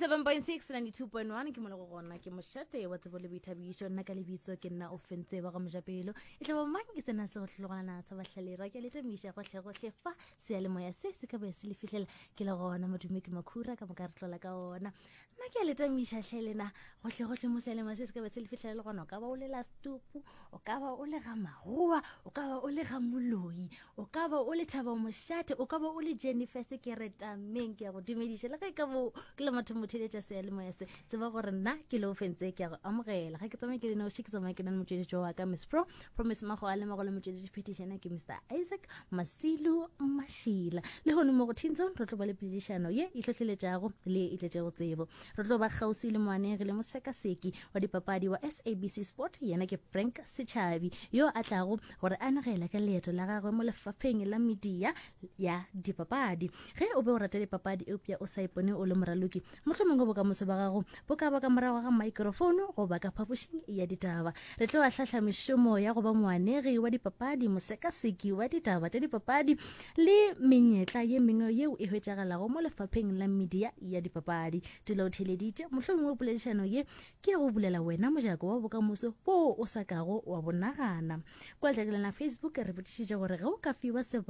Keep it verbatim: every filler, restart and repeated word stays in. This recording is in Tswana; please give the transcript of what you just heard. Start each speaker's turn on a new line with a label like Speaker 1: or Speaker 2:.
Speaker 1: ninety-seven point six, ninety-two point one ke mo le go gona ke moshate wa tsebo le boithabišo nna ka lebitso ke nna ofentse wa ga mojapelo e tla ba mang ke tsena se go tlhogana sa bahlalera ke le tamiša go hle go hle fa se ya le moya se se ka be se le fihlela ke le gona modume ke makhura ka moka re tlola ka ona nna ke le tamiša hlelena go hle go hle mo se le moya se se ka be se le fihlela le gona ka ba o le la stupu o ka ba o le ga magoa o ka ba o le ga moloi o ka ba o le thaba moshate o ka ba o le Jennifer se ke retameng ke ya go dumediša le ga ka bo ke le motho motheletša se ya le moya se tseba gore nna ke le ofentse ke a go amogela ga ke tsamaya ke le no ke tsamaya ke nna motsweditši wa ka Miss Pro Promise Mago a le mo go le motsweditši petition ke Mister Isaac Masilu Mashila le hone mo go thintsong re tlo ba le petition ye e tlhotlheletšago le e tletšego tsebo re tlo ba gausi le moaneng re le mosekaseki wa dipapadi wa S A B C Sport yena ke Frank Sechabi yo a tlago gore a nagela ka leeto la gagwe mo lefapheng la media ya dipapadi ge o be o rata dipapadi eupša o sa ipone o le moraloki mohlomongwe bo ka moso ba gago bo ka ba ka morago ga microphone go ba ka phapošing ya ditaba re tlo a hlahla mešomo ya go ba moanegi wa dipapadi mosekaseki wa ditaba tša dipapadi le menyetla ye mengwe yeo e hwetšagalago mo lefapheng la media ya dipapadi dilo theleditše mohlomongwe poledišano ye ke ya go bulela wena mojako wa bokamoso bo o sa kago wa bonagana kwa tlakelana Facebook re botšišitše gore ge o ka fiwa